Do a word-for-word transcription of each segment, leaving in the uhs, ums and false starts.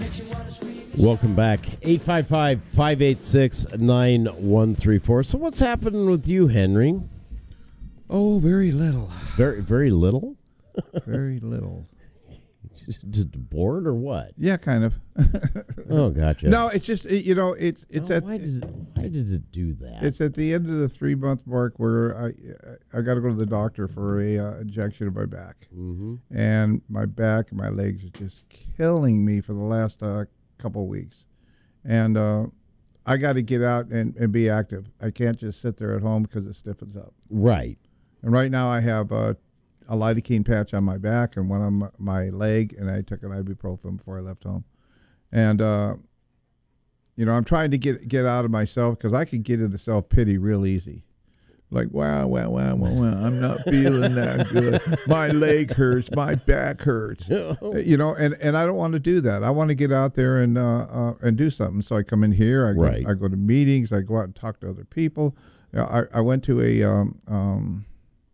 Welcome back. eight five five, five eight six, nine one three four. So what's happening with you, Henry? Oh, very little. Very, very little? Very little. Just bored or what? Yeah, kind of. Oh, gotcha. No, it's just, it, you know, it's it's Oh, at why did it, why did it do that? it's at the end of the three month mark where I I got to go to the doctor for a uh, injection of my back, mm-hmm. and my back and my legs are just killing me for the last uh, couple of weeks, and uh, I got to get out and, and be active. I can't just sit there at home because it stiffens up. Right. And right now I have uh, a lidocaine patch on my back and one on my, my leg, and I took an ibuprofen before I left home. And, uh, you know, I'm trying to get get out of myself because I can get into self-pity real easy. Like, wow, wow, wow, wow, wow, I'm not feeling that good. My leg hurts. My back hurts. You know, and, and I don't want to do that. I want to get out there and uh, uh, and do something. So I come in here. I go, right. I go to meetings. I go out and talk to other people. You know, I, I went to a... Um, um,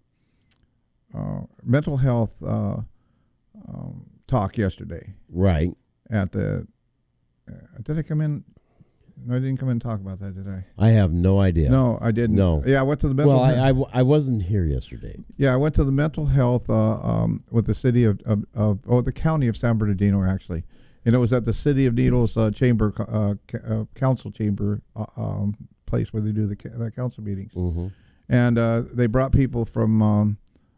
Uh, mental health uh, um, talk yesterday. Right. At the, uh, did I come in? No, I didn't come in and talk about that, did I? I have no idea. No, I didn't. No. Yeah, I went to the mental. Well, I, he- I, w- I wasn't here yesterday. yeah, I went to the mental health uh, um, with the city of, of, of, oh, the county of San Bernardino, actually. And it was at the City of Needles uh, chamber, uh, ca- uh, council chamber uh, um, place where they do the, ca- the council meetings. Mm-hmm. And uh, they brought people from... Um,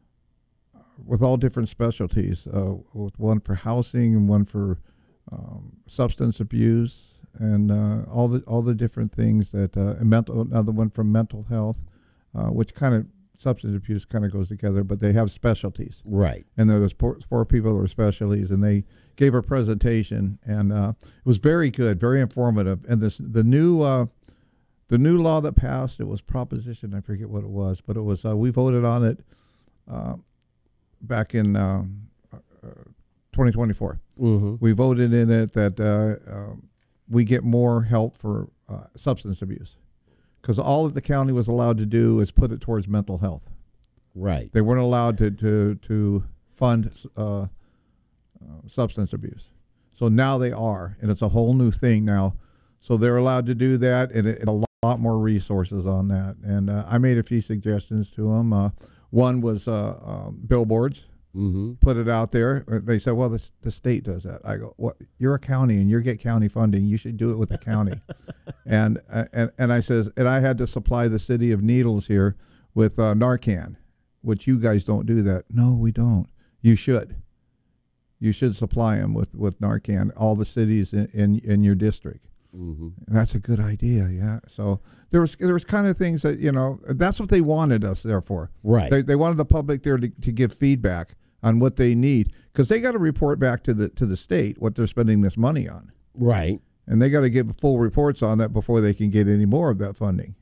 with all different specialties, uh, with one for housing and one for um, substance abuse, and uh, all the all the different things that uh, and mental. Another one from mental health, uh, which kind of substance abuse kind of goes together, but they have specialties. Right. And there was four, four people that were specialties, and they gave a presentation, and uh, it was very good, very informative. And this the new uh, the new law that passed, it was Proposition, I forget what it was, but it was uh, we voted on it. Uh, Back in uh, uh, twenty twenty-four, mm-hmm. we voted in it that uh, uh, we get more help for uh, substance abuse, because all that the county was allowed to do is put it towards mental health. Right. They weren't allowed to to to fund uh, uh, substance abuse. So now they are, and it's a whole new thing now. So they're allowed to do that, and, it, and a lot more resources on that. And uh, I made a few suggestions to them. Uh, One was uh, uh, billboards, mm-hmm. put it out there. They said, well, the, the state does that. I go, what? You're a county and you get county funding. You should do it with the county. and, uh, and and I says, and I had to supply the City of Needles here with uh, Narcan, which you guys don't do that. No, we don't. You should. You should supply them with, with Narcan, all the cities in, in, in your district. Mm-hmm. And that's a good idea, yeah. So there was there was kind of things that, you know, that's what they wanted us there for. Right. They they wanted the public there to, to give feedback on what they need, because they got to report back to the to the state what they're spending this money on. Right. And they got to give full reports on that before they can get any more of that funding.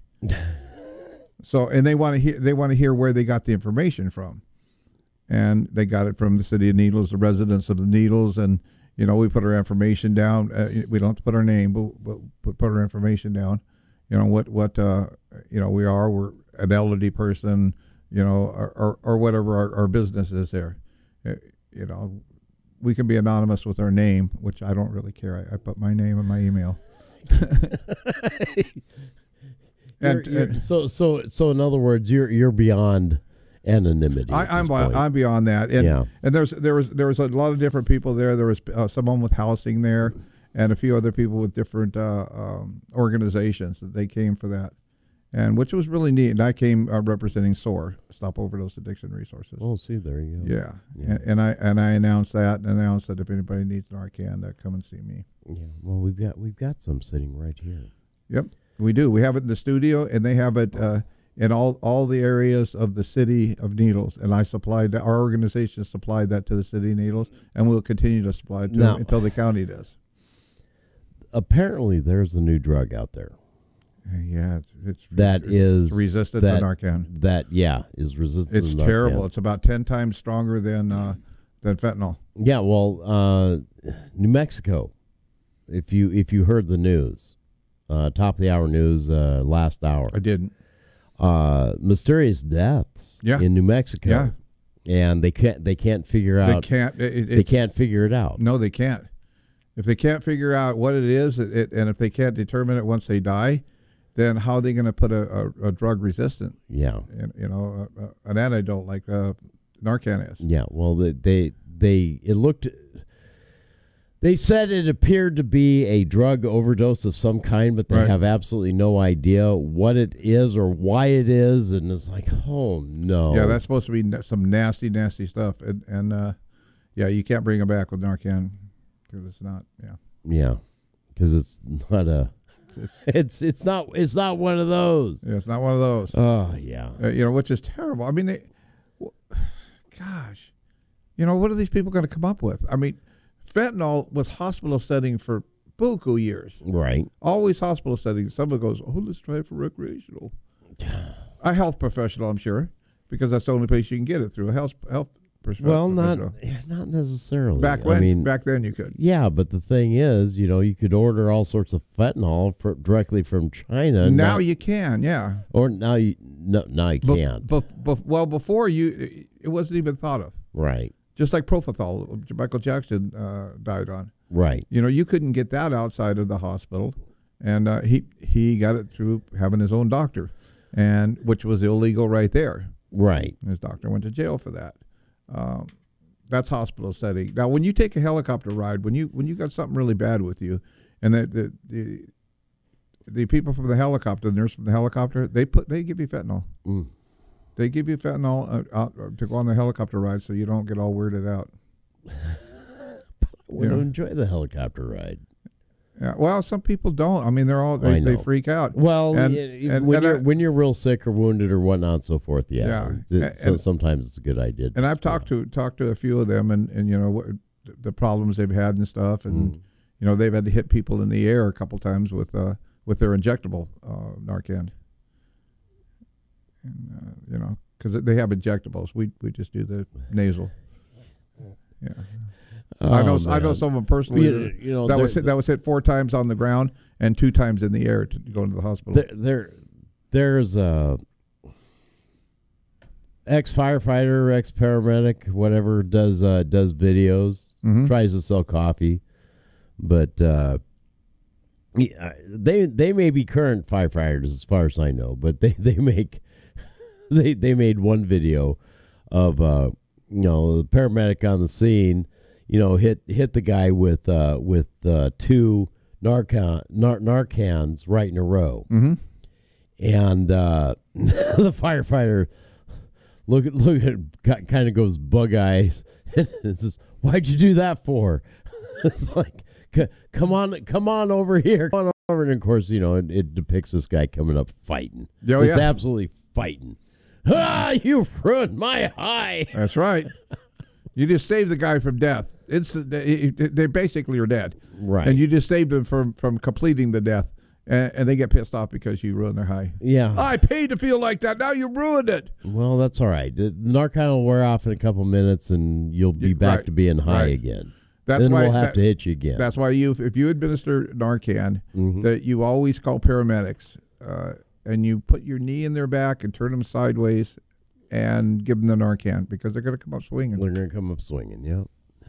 So and they want to hear they want to hear where they got the information from, and they got it from the City of Needles, the residents of the Needles, and. You know, we put our information down. Uh, we don't have to put our name, but, but put, put our information down. You know, what, what uh, you know, we are. We're an elderly person, you know, or, or, or whatever our, our business is there. Uh, you know, we can be anonymous with our name, which I don't really care. I, I put my name and my email. and, You're, you're, and so, so, so in other words, you're you're beyond anonymity. I, I'm I'm beyond that, and yeah. and there's there was there was a lot of different people there. There was uh, someone with housing there, and a few other people with different uh, um, organizations that they came for that, and which was really neat. And I came uh, representing SOAR, Stop Overdose Addiction Resources. Oh, see, there you go. Yeah, yeah. And, and I and I announced that, and announced that if anybody needs Narcan, that come and see me. Yeah, well, we've got we've got some sitting right here. Yep, we do. We have it in the studio, and they have it. Uh, in all, all the areas of the City of Needles, and I supplied that, our organization supplied that to the City of Needles, and we'll continue to supply it to now, them until the county does. Apparently, there's a new drug out there. Uh, yeah, it's, it's that it's is resistant that, to Narcan. That yeah is resistant. It's to Narcan. terrible. It's about ten times stronger than uh, than fentanyl. Yeah, well, uh, New Mexico. If you if you heard the news, uh, top of the hour news uh, last hour. I didn't. Uh, mysterious deaths yeah. in New Mexico. Yeah. And they can't they can't figure out they can't it, it, they can't figure it out. No, they can't. if they can't figure out what it is, it, it, and if they can't determine it once they die, then how are they going to put a, a, a drug resistant, Yeah. and, you know, a, a, an antidote like uh, Narcan is? Yeah. Well, they, they, they, it looked, they said it appeared to be a drug overdose of some kind, but they Right. have absolutely no idea what it is or why it is. And it's like, oh, no. Yeah, that's supposed to be na- some nasty, nasty stuff. And, and uh, yeah, you can't bring them back with Narcan because it's not, yeah. Yeah. Because it's not a, It's, it's, it's not, it's not one of those. yeah, it's not one of those. Oh, yeah. Uh, you know, which is terrible. I mean, they, w- gosh, you know, what are these people going to come up with? I mean, fentanyl was hospital setting for buku years. Right. Always hospital setting. Someone goes, oh, let's try it for recreational. A health professional, I'm sure, because that's the only place you can get it through a health health pers- Well, not, professional. not necessarily. Back when, I mean, back then you could. yeah, but the thing is, you know, you could order all sorts of fentanyl for, directly from China. Now not- you can, yeah. or now you no, now you Be- can't. bef- bef- well, before you, it wasn't even thought of. Right, Just like propofol, Michael Jackson uh, died on. right, You know, you couldn't get that outside of the hospital, and uh, he he got it through having his own doctor, and which was illegal right there. right. His doctor went to jail for that. Um, that's hospital setting. Now, when you take a helicopter ride, when you when you got something really bad with you, and the the the, the people from the helicopter, the nurse from the helicopter, they put they give you fentanyl. Mm. They give you fentanyl uh, out, uh, to go on the helicopter ride, so you don't get all weirded out. I want to Yeah. enjoy the helicopter ride. Yeah. Well, some people don't. I mean, they're all I they, they know. freak out. Well, And- y- and- when and you're I- when you're real sick or wounded or whatnot and so forth, yeah. Yeah. It's- A- so and- sometimes it's a good idea. And to I've stay talked on. to talked to a few of them, and, and you know what, the problems they've had and stuff, and Mm. you know they've had to hit people in the air a couple times with uh, with their injectable uh, Narcan. And, uh, you know, because they have injectables. We we just do the nasal. Yeah, I know. Oh, I know man. someone personally You, you know, that there- was hit, that was hit four times on the ground and two times in the air to go into the hospital. there, there there's a ex firefighter, ex paramedic, whatever does uh, does videos, Mhm. tries to sell coffee, but uh, yeah, they they may be current firefighters as far as I know, but they they make they they made one video of uh, you know the paramedic on the scene, you know hit hit the guy with uh, with uh, two Narcan nar- Narcans right in a row. Mm-hmm. And uh, the firefighter look at look at kind of goes bug eyes and says, "Why'd you do that for?" It's like, "C- "Come on, come on over here, come on over." And of course, you know, it, it depicts this guy coming up fighting. Oh, He's yeah. absolutely fighting. Ah, you ruined my high. That's right. You just saved the guy from death. It's they they basically are dead, Right. and you just saved them from from completing the death, and, and they get pissed off because you ruined their high. Yeah. I paid to feel like that. Now you ruined it. Well, that's all right. The Narcan will wear off in a couple minutes, and you'll be Yeah, back right, to being high right. again. That's then why we'll have that- to hit you again. That's why you, if you administer Narcan, Mhm. that you always call paramedics, uh, and you put your knee in their back and turn them sideways, and give them the Narcan because they're going to come up swinging. They're going to come up swinging, yeah.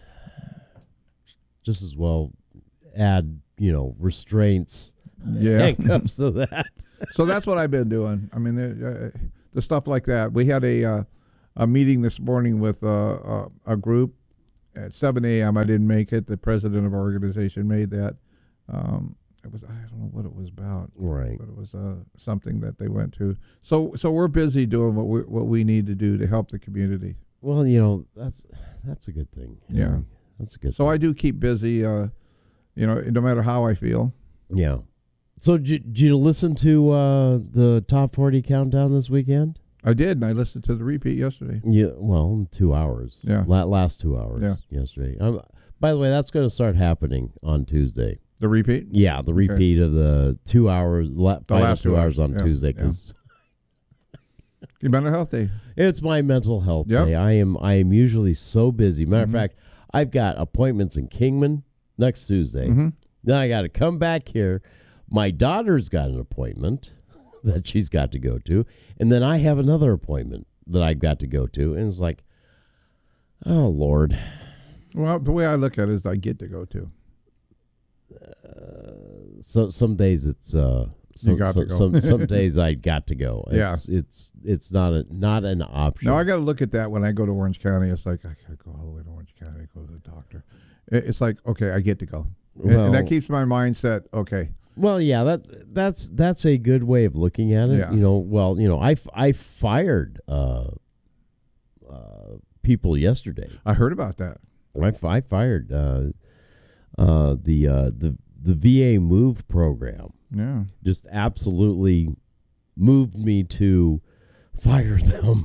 Just as well add, you know, restraints, Yeah. handcuffs to that. So that's what I've been doing. I mean, the, uh, the stuff like that. We had a uh, a meeting this morning with uh, uh, a group at seven a.m. I didn't make it. The president of our organization made that. Um, it was I don't know what it was about, Right. but it was uh, something that they went to. So so we're busy doing what we what we need to do to help the community. Well, you know, that's that's a good thing. Yeah. That's a good So thing. I do keep busy. Uh, you know, no matter how I feel. Yeah. So did, did you listen to uh, the top forty countdown this weekend? I did, and I listened to the repeat yesterday. Yeah. Well, two hours. Yeah. La- last two hours Yeah. yesterday. Um, by the way, that's going to start happening on Tuesday. The repeat. Yeah, the repeat of the two hours, la- final last two two hours hours, on yeah, Tuesday, yeah. because Your mental health day. it's my mental health Yep. day. I am I am usually so busy. Matter Mhm. of fact, I've got appointments in Kingman next Tuesday. Mhm. Then I got to come back here. My daughter's got an appointment that she's got to go to, and then I have another appointment that I've got to go to, and it's like, oh Lord, Well, the way I look at it is I get to go to. so some days it's uh, some, You got some, to go. some some days I got to go. Yeah. It's it's it's not a not an option. No, I got to look at that when I go to Orange County. It's like I got to go all the way to Orange County to go to the doctor. It- It's like okay, I get to go, and, Well- and that keeps my mindset okay. Well, yeah, that's that's that's a good way of looking at it. Yeah. You know, well, you know, I, f- I fired uh, uh, people yesterday. I heard about that. I, f- I fired uh, uh, the uh, the the V A Move program. Yeah. Just absolutely moved me to fire them.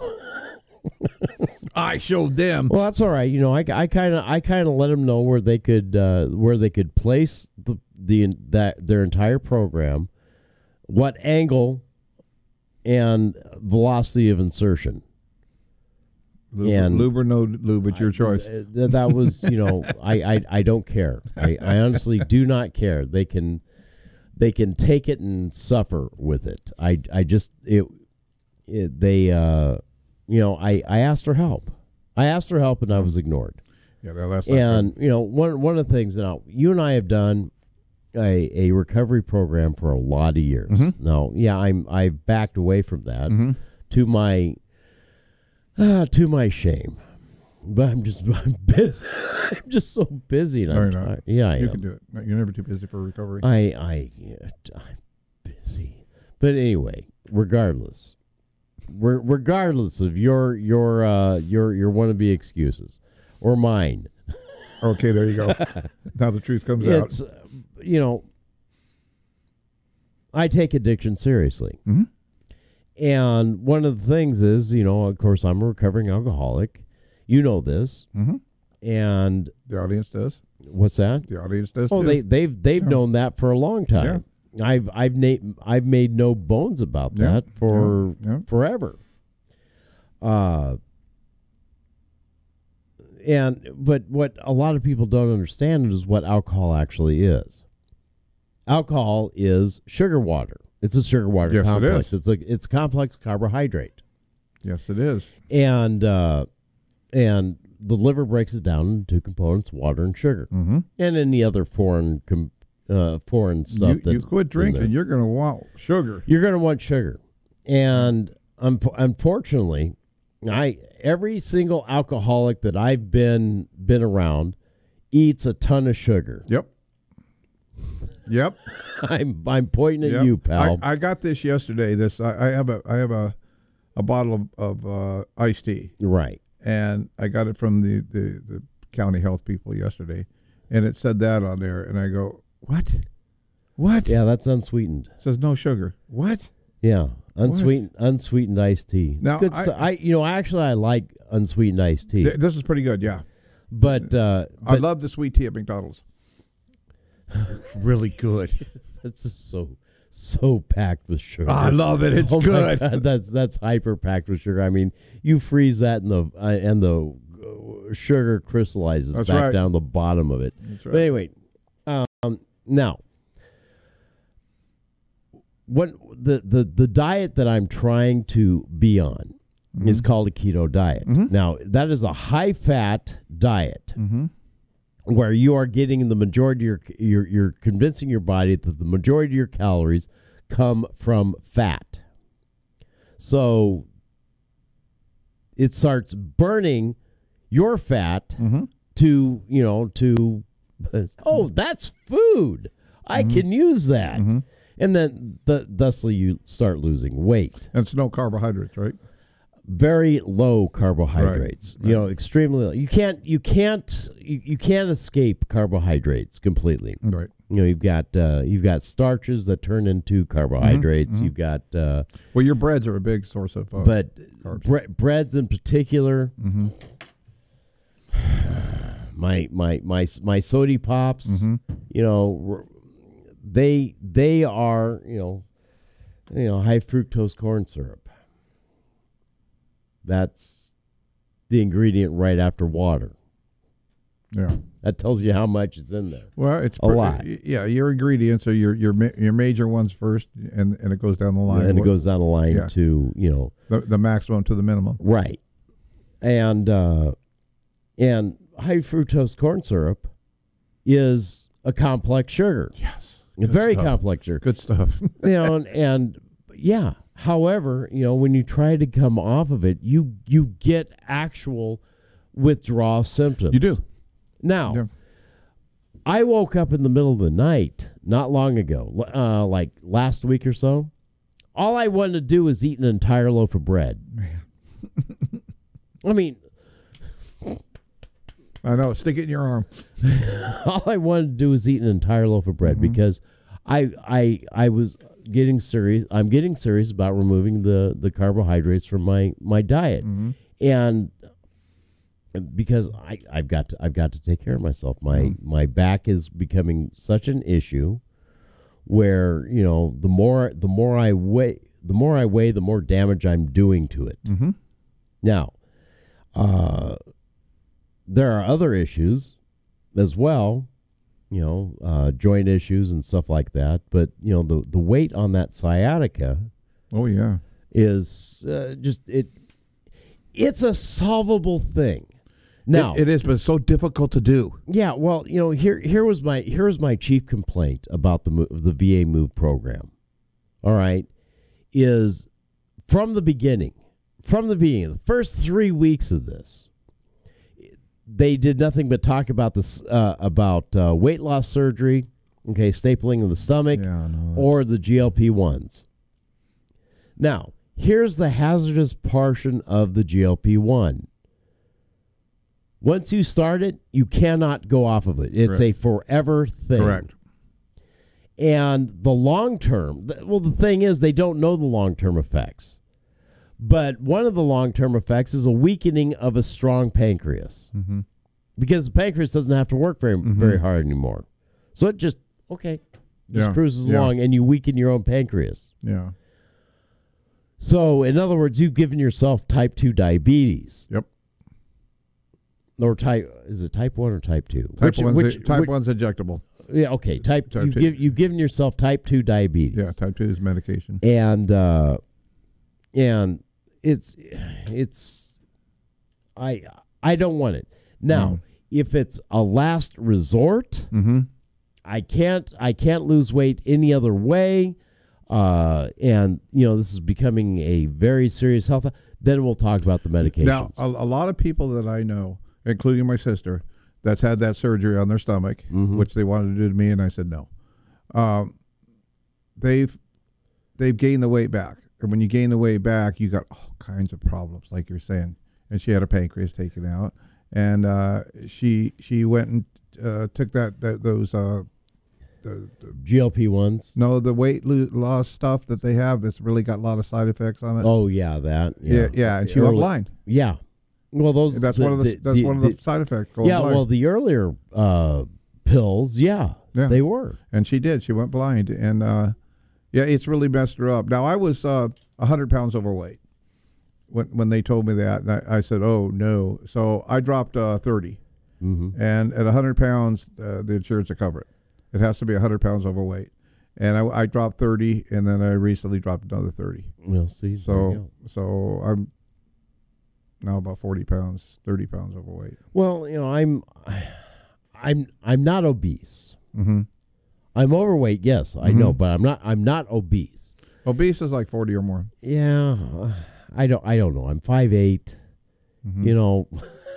I showed them. Well, that's all right. You know, I kind of I kind of let them know where they could uh, where they could place the the that their entire program, what angle, and velocity of insertion. Lube, and- lube or no lube, it's your choice. Uh, th- that was, you know, I, I, I don't care. I, I honestly do not care. They can they can take it and suffer with it. I, I just it, it they uh, you know I, I asked for help. I asked for help and I was ignored. Yeah, well, that's not And you know one one of the things now you and I have done a, a recovery program for a lot of years. Mhm. Now, yeah, I'm I've backed away from that good. Mhm. to my uh, to my shame. But I'm just I'm busy. I'm just so busy. And No, I'm you're not. tired. Yeah, I You am. can do it. You're never too busy for recovery. I I yeah, I'm busy. But anyway, regardless, re- regardless of your your uh, your your wannabe excuses or mine, Okay, there you go. Now the truth comes out. it's uh, you know I take addiction seriously. Mhm. And one of the things is, you know, of course, I'm a recovering alcoholic. You know this. Mhm. And The audience does. what's that? The audience does. Oh, too. they they've they've Yeah. known that for a long time. I've I've na- I've made no bones about Yeah. that for Yeah. Yeah. forever. Uh and but what a lot of people don't understand is what alcohol actually is. Alcohol is sugar water. It's a sugar water Yes, it complex. is. It's a it's a complex carbohydrate. Yes, it is. And uh and the liver breaks it down into two components, water and sugar. Mm-hmm. And any other foreign com- uh, foreign stuff You, that you quit drinking, you're going to want sugar. you're going to want sugar. And um, unfortunately, I every single alcoholic that I've been been around eats a ton of sugar. Yep. Yep. I'm I'm pointing at Yep. you, pal. I, I got this yesterday. This I, I have a I have a a bottle of, of uh, iced tea, right. and I got it from the, the, the county health people yesterday, and it said that on there, and I go, what? What? Yeah, that's unsweetened. It says no sugar. What? Yeah, unsweetened unsweetened iced tea. Now, Good I- stu- I you know actually I like unsweetened iced tea, Th- This is pretty good. Yeah, but uh, I but love the sweet tea at McDonald's. Really good. that's just so so packed with sugar. I love it. It's Oh my good. God, that's that's hyper packed with sugar. I mean, you freeze that and the uh, and the uh, sugar crystallizes That's back right. down the bottom of it. That's But right. anyway, um, now what the, the the diet that I'm trying to be on Mm-hmm. is called a keto diet. Mhm. Now that is a high fat diet Mm-hmm. where you are getting the majority of your you're, you're convincing your body that the majority of your calories come from fat. So it starts burning your fat Mm-hmm. to, you know, to oh, that's food. I can use that. Mm-hmm. And then the, thusly you start losing weight. And it's no carbohydrates, right? Very low carbohydrates. Right, You know, extremely low. You can't you can't you, you can't escape carbohydrates completely. Right. You know, you've got uh, you've got starches that turn into carbohydrates. mhm. You've got uh, Well, your breads are a big source of. Uh, but carbs. bre- breads in particular, mm-hmm. my my my my sody pops, Mm-hmm. you know, r- they they are, you know, you know, high fructose corn syrup. That's the ingredient right after water. Yeah. That tells you how much is in there. Well, it's A pre- lot. Yeah, your ingredients are your your ma- your major ones first, and and it goes down the line. And it What- goes down the line Yeah. to, you know, the, the maximum to the minimum. right. And uh, and high fructose corn syrup is a complex sugar. Yes. A very stuff. complex sugar. Good stuff. You know, and, and yeah. However, you know, when you try to come off of it, you you get actual withdrawal symptoms. You do. Now, Yeah. I woke up in the middle of the night not long ago, uh, like last week or so. All I wanted to do was eat an entire loaf of bread. Man. I mean, I know. Stick it in your arm. all I wanted to do was eat an entire loaf of bread Mm-hmm. because I I I was getting serious. I'm getting serious about removing the, the carbohydrates from my, my diet, Mm-hmm. and because I I've got to I've got to take care of myself. My Mm-hmm. my back is becoming such an issue where, you know, the more the more I weigh the more I weigh, the more damage I'm doing to it. Mm-hmm. Now, uh, there are other issues as well, you know, uh, joint issues and stuff like that. But, you know, the, the weight on that sciatica Oh, yeah. is uh, just, it. it's a solvable thing. Now, it, it is, but it's so difficult to do. yeah, well, you know, here here was my here was my chief complaint about the mo- the V A Move program. All right, is from the beginning, from the beginning, the first three weeks of this, they did nothing but talk about this uh, about uh, weight loss surgery, okay, stapling of the stomach, Yeah, no, or the G L P ones. Now, here's the hazardous portion of the G L P one. Once you start it, you cannot go off of it. It's Correct. a forever thing. correct. And the long term, th- well, the thing is, they don't know the long term effects. But one of the long term effects is a weakening of a strong pancreas Mm-hmm. because the pancreas doesn't have to work very, Mhm. very hard anymore. So it just, okay, just Yeah. cruises Yeah. along, and you weaken your own pancreas. Yeah. So, in other words, you've given yourself type two diabetes. Yep. Or type, is it type one or type two? Type one's which, type which- one's injectable. Yeah, okay. Type, Type you've, two. give, you've given yourself type two diabetes. Yeah, type two is medication. And, uh, and it's, it's, I, I don't want it. Now, Mm. if it's a last resort, Mm-hmm. I can't, I can't lose weight any other way. Uh, and, you know, this is becoming a very serious health, then we'll talk about the medications. Now, a, a lot of people that I know, including my sister, that's had that surgery on their stomach, Mhm. which they wanted to do to me, and I said no. Um, they've they've gained the weight back, and when you gain the weight back, you got all kinds of problems, like you're saying. And she had her pancreas taken out, and uh, she she went and uh, took that, that those uh, the, the G L P ones. no the weight lo- loss stuff that they have that's really got a lot of side effects on it. Oh yeah, that. yeah, Yeah, yeah, and she went Early- blind. Yeah. Well, those. That's one of the, that's one of the, side effects. Going yeah. blind. Well, the earlier uh, pills, yeah, Yeah. they were. And she did. She went blind, and uh, yeah, it's really messed her up. Now I was uh, a hundred pounds overweight when when they told me that. And I, I said, "Oh no!" So I dropped uh, thirty, Mm-hmm. and at a hundred pounds, uh, the insurance will cover it. It has to be a hundred pounds overweight, and I, I dropped thirty, and then I recently dropped another thirty. We'll see. There you So go. so I'm now about forty pounds, thirty pounds overweight. Well, you know, I'm, I'm, I'm not obese. Mm-hmm. I'm overweight. Yes, I Mhm. know, but I'm not. I'm not obese. Obese is like forty or more. Yeah, I don't. I don't know. I'm five eight. Mhm. You know,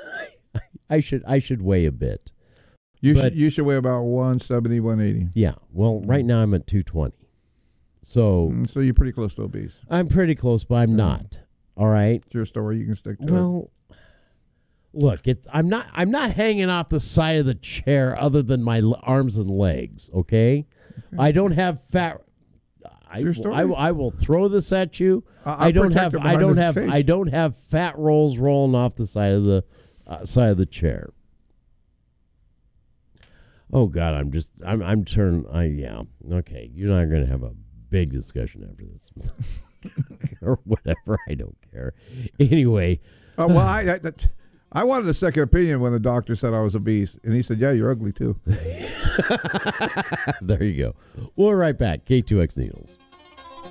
I should. I should weigh a bit. You but- should you should weigh about one seventy, one eighty. Yeah. Well, right now I'm at two twenty. So Mm, so you're pretty close to obese. I'm pretty close, but I'm Yeah. not. All right. It's your story. You can stick to it. Well, look, it's I'm not I'm not hanging off the side of the chair other than my l- arms and legs. Okay, I don't have fat. I, your will- story. I, will- I will throw this at you. I- I'll I don't protect have it I behind don't this have case. I don't have fat rolls rolling off the side of the uh, side of the chair. Oh God, I'm just I'm I'm turning. I yeah okay. You're not going to have a big discussion after this. Or whatever, I don't care. Anyway, Uh, well, I I, that, I wanted a second opinion when the doctor said I was obese, and he said, "Yeah, you're ugly too." there you go. We'll be right back. K two X Needles.